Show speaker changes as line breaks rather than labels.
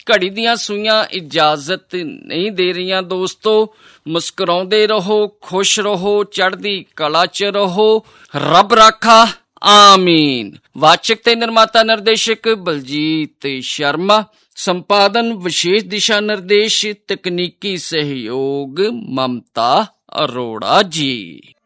ਘੜੀ ਦੀਆਂ ਸੂਈਆਂ ਇਜਾਜ਼ਤ ਨਹੀਂ ਦੇ ਰਹੀਆਂ। ਦੋਸਤੋ, ਮੁਸਕਰਾਉਂਦੇ ਰਹੋ, ਖੁਸ਼ ਰਹੋ, ਚੜ੍ਹਦੀ ਕਲਾ 'ਚ ਰਹੋ। ਰੱਬ ਰਾਖਾ। ਆਮੀਨ। ਵਾਚਕ ਤੇ ਨਿਰਮਾਤਾ ਨਿਰਦੇਸ਼ਕ ਬਲਜੀਤ ਸ਼ਰਮਾ। ਸੰਪਾਦਨ ਵਿਸ਼ੇਸ਼ ਦਿਸ਼ਾ ਨਿਰਦੇਸ਼, ਤਕਨੀਕੀ ਸਹਿਯੋਗ ਮਮਤਾ ਅਰੋੜਾ ਜੀ।